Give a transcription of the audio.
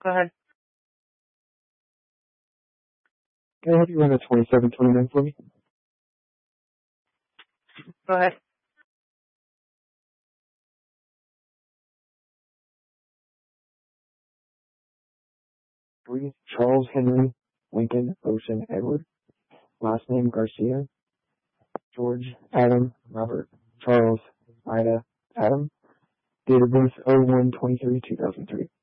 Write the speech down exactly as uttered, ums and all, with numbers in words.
Go ahead. Can I have you run a twenty-seven twenty-nine for me? Go ahead. Three, Charles Henry Lincoln Ocean Edward. Last name Garcia. George Adam Robert Charles Ida Adam. Date of birth oh one twenty-three two thousand three.